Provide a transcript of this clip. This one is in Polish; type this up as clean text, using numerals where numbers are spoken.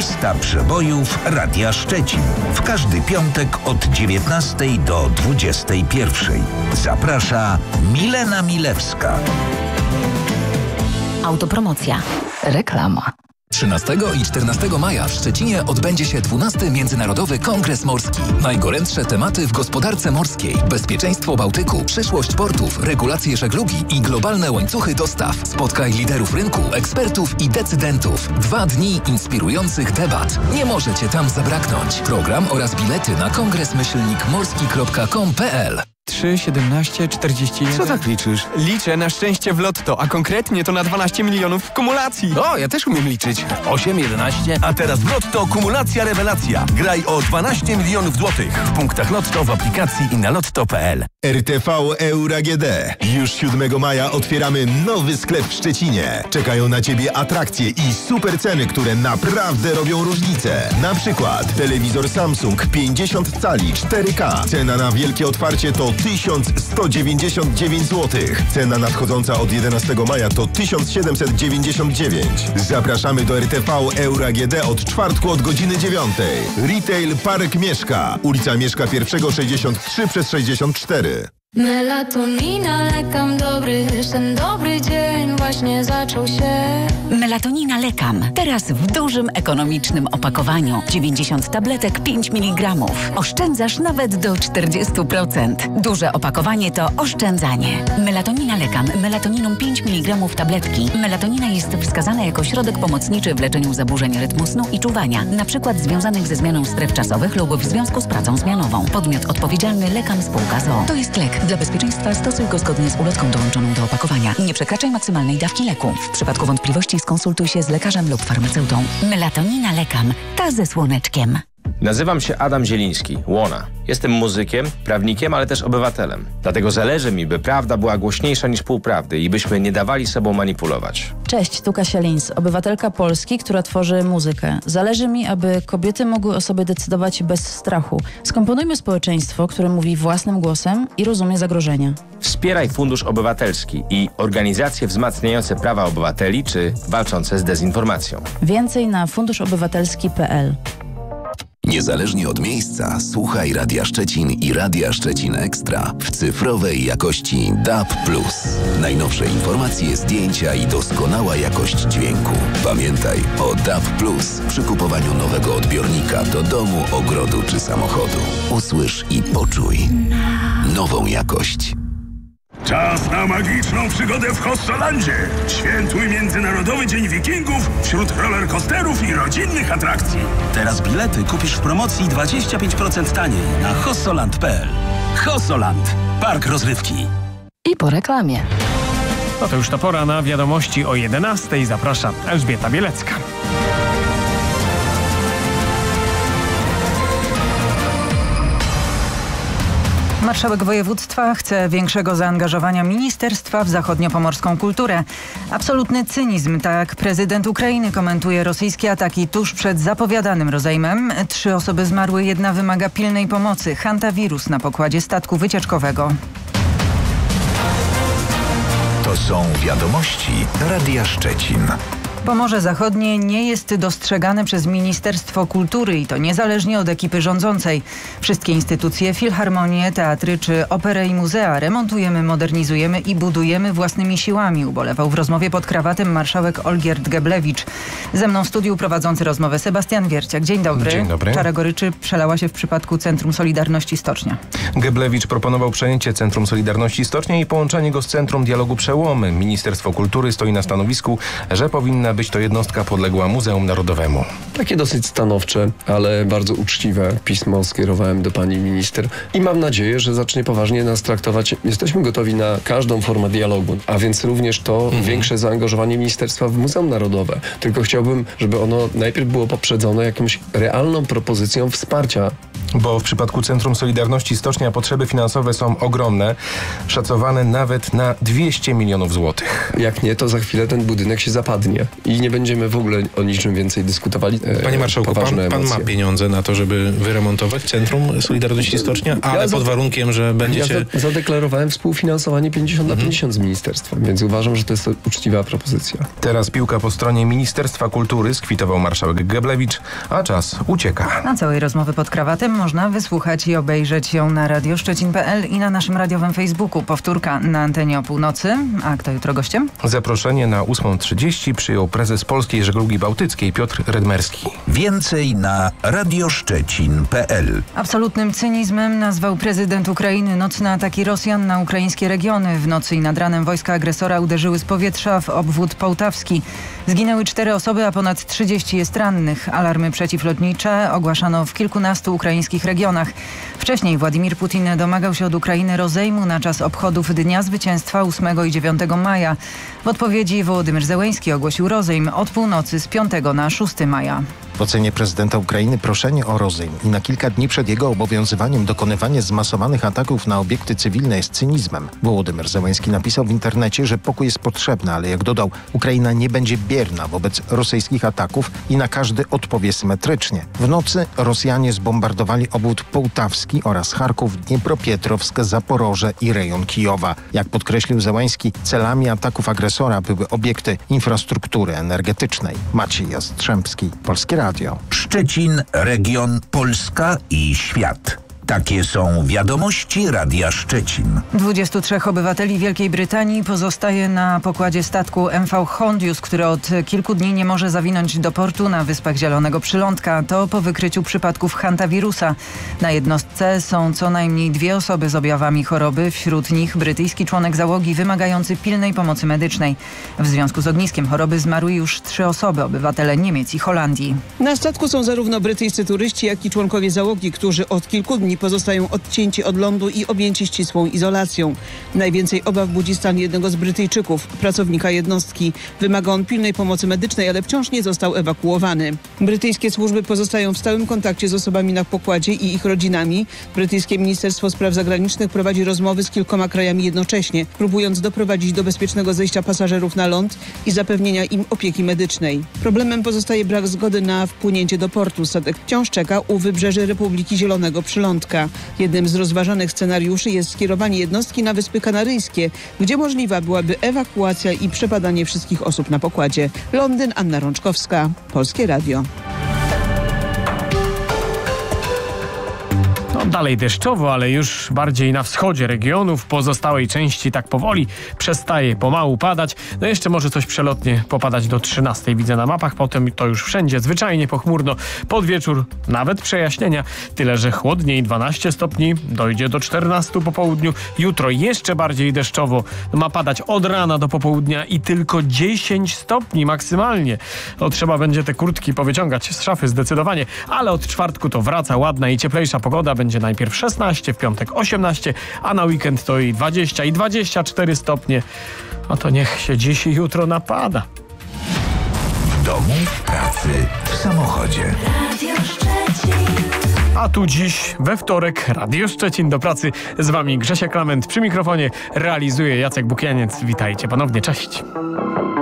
Lista przebojów Radia Szczecin. W każdy piątek od 19 do 21. Zaprasza Milena Milewska. Autopromocja. Reklama. 13 i 14 maja w Szczecinie odbędzie się 12. Międzynarodowy Kongres Morski. Najgorętsze tematy w gospodarce morskiej. Bezpieczeństwo Bałtyku, przyszłość portów, regulacje żeglugi i globalne łańcuchy dostaw. Spotkaj liderów rynku, ekspertów i decydentów. 2 dni inspirujących debat. Nie możecie tam zabraknąć. Program oraz bilety na kongres-morski.com.pl. 3, 17, 41. Co tak liczysz? Liczę na szczęście w lotto, a konkretnie to na 12 milionów w kumulacji. O, ja też umiem liczyć. 8, 11. A teraz w Lotto kumulacja rewelacja. Graj o 12 milionów złotych w punktach Lotto, w aplikacji i na lotto.pl. RTV Euro AGD. Już 7 maja otwieramy nowy sklep w Szczecinie. Czekają na Ciebie atrakcje i super ceny, które naprawdę robią różnicę. Na przykład telewizor Samsung 50 cali 4K. Cena na wielkie otwarcie to 1199 zł. Cena nadchodząca od 11 maja to 1799. Zapraszamy do RTV Euro AGD od czwartku od godziny 9. Retail Park Mieszka. Ulica Mieszka I 63/64. Melatonina, lekam dobry sen, dobry dzień właśnie zaczął się. Melatonina Lekam. Teraz w dużym, ekonomicznym opakowaniu. 90 tabletek, 5 mg. Oszczędzasz nawet do 40%. Duże opakowanie to oszczędzanie. Melatonina Lekam. Melatoniną 5 mg tabletki. Melatonina jest wskazana jako środek pomocniczy w leczeniu zaburzeń rytmu snu i czuwania, np. związanych ze zmianą stref czasowych lub w związku z pracą zmianową. Podmiot odpowiedzialny Lekam Spółka z.o.o. To jest lek. Dla bezpieczeństwa stosuj go zgodnie z ulotką dołączoną do opakowania. Nie przekraczaj maksymalnej dawki leku. W przypadku wątpliwości skonsultuj się z lekarzem lub farmaceutą. Melatonina Lekam. Ta ze słoneczkiem. Nazywam się Adam Zieliński, Łona. Jestem muzykiem, prawnikiem, ale też obywatelem. Dlatego zależy mi, by prawda była głośniejsza niż półprawdy i byśmy nie dawali sobą manipulować. Cześć, tu Kasia Lins, obywatelka Polski, która tworzy muzykę. Zależy mi, aby kobiety mogły o sobie decydować bez strachu. Skomponujmy społeczeństwo, które mówi własnym głosem i rozumie zagrożenia. Wspieraj Fundusz Obywatelski i organizacje wzmacniające prawa obywateli czy walczące z dezinformacją. Więcej na funduszobywatelski.pl. Niezależnie od miejsca, słuchaj Radia Szczecin i Radia Szczecin Ekstra w cyfrowej jakości DAB+. Najnowsze informacje, zdjęcia i doskonała jakość dźwięku. Pamiętaj o DAB+, przy kupowaniu nowego odbiornika do domu, ogrodu czy samochodu. Usłysz i poczuj nową jakość. Czas na magiczną przygodę w Hossolandzie. Świętuj Międzynarodowy Dzień Wikingów wśród rollercoasterów i rodzinnych atrakcji. Teraz bilety kupisz w promocji 25% taniej na hossoland.pl. Hossoland. Park rozrywki. I po reklamie. No to już ta pora na wiadomości o 11. Zaprasza Elżbieta Bielecka. Marszałek województwa chce większego zaangażowania ministerstwa w zachodniopomorską kulturę. Absolutny cynizm, tak prezydent Ukrainy komentuje rosyjskie ataki tuż przed zapowiadanym rozejmem. 3 osoby zmarły, 1 wymaga pilnej pomocy. Hantawirus na pokładzie statku wycieczkowego. To są wiadomości Radia Szczecin. Pomorze Zachodnie nie jest dostrzegane przez Ministerstwo Kultury i to niezależnie od ekipy rządzącej. Wszystkie instytucje, filharmonie, teatry czy operę i muzea remontujemy, modernizujemy i budujemy własnymi siłami, ubolewał w rozmowie pod krawatem marszałek Olgierd Geblewicz. Ze mną w studiu prowadzący rozmowę Sebastian Wierciak. Dzień dobry. Dzień dobry. Czara goryczy przelała się w przypadku Centrum Solidarności Stocznia. Geblewicz proponował przejęcie Centrum Solidarności Stocznia i połączenie go z Centrum Dialogu Przełomy. Ministerstwo Kultury stoi na stanowisku, że powinna być to jednostka podległa Muzeum Narodowemu. Takie dosyć stanowcze, ale bardzo uczciwe pismo skierowałem do pani minister i mam nadzieję, że zacznie poważnie nas traktować. Jesteśmy gotowi na każdą formę dialogu, a więc również to większe zaangażowanie ministerstwa w Muzeum Narodowe. Tylko chciałbym, żeby ono najpierw było poprzedzone jakąś realną propozycją wsparcia. Bo w przypadku Centrum Solidarności Stocznia potrzeby finansowe są ogromne, szacowane nawet na 200 milionów złotych. Jak nie, to za chwilę ten budynek się zapadnie i nie będziemy w ogóle o niczym więcej dyskutowali. Panie marszałku, pan ma pieniądze na to, żeby wyremontować Centrum Solidarności Stocznia, ale pod warunkiem, że będziecie... Ja zadeklarowałem współfinansowanie 50 na 50 z ministerstwem, więc uważam, że to jest uczciwa propozycja. Teraz piłka po stronie Ministerstwa Kultury, skwitował marszałek Geblewicz, a czas ucieka. A całej rozmowy pod krawatem można wysłuchać i obejrzeć ją na radioszczecin.pl i na naszym radiowym Facebooku. Powtórka na antenie o północy. A kto jutro gościem? Zaproszenie na 8:30 przyjął prezes Polskiej Żeglugi Bałtyckiej Piotr Redmerski. Więcej na radioszczecin.pl. Absolutnym cynizmem nazwał prezydent Ukrainy nocne ataki Rosjan na ukraińskie regiony. W nocy i nad ranem wojska agresora uderzyły z powietrza w obwód połtawski. Zginęły 4 osoby, a ponad 30 jest rannych. Alarmy przeciwlotnicze ogłaszano w kilkunastu ukraińskich regionach. Wcześniej Władimir Putin domagał się od Ukrainy rozejmu na czas obchodów Dnia Zwycięstwa 8 i 9 maja. W odpowiedzi Wołodymyr Zełenski ogłosił rozejm od północy z 5 na 6 maja. W ocenie prezydenta Ukrainy proszenie o rozejm i na kilka dni przed jego obowiązywaniem dokonywanie zmasowanych ataków na obiekty cywilne jest cynizmem. Wołodymyr Zełenski napisał w internecie, że pokój jest potrzebny, ale jak dodał, Ukraina nie będzie bierna wobec rosyjskich ataków i na każdy odpowie symetrycznie. W nocy Rosjanie zbombardowali obwód połtawski oraz Charków, Dniepropietrowsk, Zaporoże i rejon Kijowa. Jak podkreślił Zełenski, celami ataków agresora były obiekty infrastruktury energetycznej. Maciej Jastrzębski, Polskie Radio. Szczecin, region, Polska i świat. Takie są wiadomości Radia Szczecin. 23 obywateli Wielkiej Brytanii pozostaje na pokładzie statku MV Hondius, który od kilku dni nie może zawinąć do portu na Wyspach Zielonego Przylądka. To po wykryciu przypadków hantawirusa. Na jednostce są co najmniej 2 osoby z objawami choroby, wśród nich brytyjski członek załogi wymagający pilnej pomocy medycznej. W związku z ogniskiem choroby zmarły już 3 osoby, obywatele Niemiec i Holandii. Na statku są zarówno brytyjscy turyści, jak i członkowie załogi, którzy od kilku dni pozostają odcięci od lądu i objęci ścisłą izolacją. Najwięcej obaw budzi stan jednego z Brytyjczyków, pracownika jednostki. Wymaga on pilnej pomocy medycznej, ale wciąż nie został ewakuowany. Brytyjskie służby pozostają w stałym kontakcie z osobami na pokładzie i ich rodzinami. Brytyjskie Ministerstwo Spraw Zagranicznych prowadzi rozmowy z kilkoma krajami jednocześnie, próbując doprowadzić do bezpiecznego zejścia pasażerów na ląd i zapewnienia im opieki medycznej. Problemem pozostaje brak zgody na wpłynięcie do portu. Statek wciąż czeka u wybrzeży Republiki Zielonego Przylądka. Jednym z rozważanych scenariuszy jest skierowanie jednostki na Wyspy Kanaryjskie, gdzie możliwa byłaby ewakuacja i przebadanie wszystkich osób na pokładzie. Londyn, Anna Rączkowska, Polskie Radio. Dalej deszczowo, ale już bardziej na wschodzie regionu, w pozostałej części tak powoli przestaje pomału padać. No jeszcze może coś przelotnie popadać do 13, widzę na mapach, potem to już wszędzie zwyczajnie pochmurno. Pod wieczór nawet przejaśnienia, tyle że chłodniej, 12 stopni, dojdzie do 14 po południu. Jutro jeszcze bardziej deszczowo, ma padać od rana do popołudnia i tylko 10 stopni maksymalnie. To trzeba będzie te kurtki powyciągać z szafy zdecydowanie, ale od czwartku to wraca ładna i cieplejsza pogoda, będzie najpierw 16, w piątek 18, a na weekend to i 20 i 24 stopnie. A to niech się dziś i jutro napada. W domu, w pracy, w samochodzie. A tu dziś, we wtorek, Radio Szczecin do pracy. Z wami Grzesia Klament, przy mikrofonie realizuje Jacek Bukianiec. Witajcie ponownie, cześć.